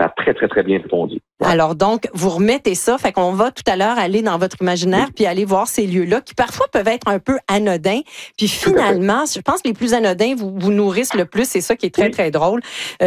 ça a très, très, très bien répondu. Ouais. Alors donc, vous remettez ça, fait qu'on va tout à l'heure aller dans votre imaginaire puis aller voir ces lieux-là qui parfois peuvent être un peu anodins. Puis finalement, je pense que les plus anodins vous nourrissent le plus, c'est ça qui est très, très drôle.